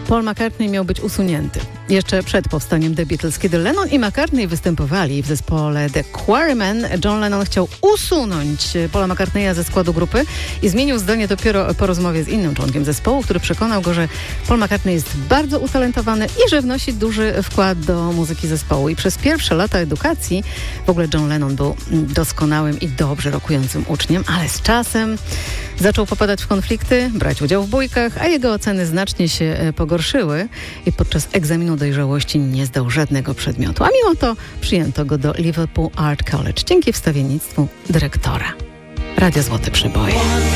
Paul McCartney miał być usunięty. Jeszcze przed powstaniem The Beatles, kiedy Lennon i McCartney występowali w zespole The Quarrymen, John Lennon chciał usunąć Paula McCartneya ze składu grupy i zmienił zdanie dopiero po rozmowie z innym członkiem zespołu, który przekonał go, że Paul McCartney jest bardzo utalentowany i że wnosi duży wkład do muzyki zespołu. I przez pierwsze lata edukacji w ogóle John Lennon był doskonałym i dobrze rokującym uczniem, ale z czasem zaczął popadać w konflikty, brać udział w bójkach, a jego oceny znacznie się pogorszyły i podczas egzaminu dojrzałości nie zdał żadnego przedmiotu. A mimo to przyjęto go do Liverpool Art College dzięki wstawiennictwu dyrektora. Radio Złote Przeboje.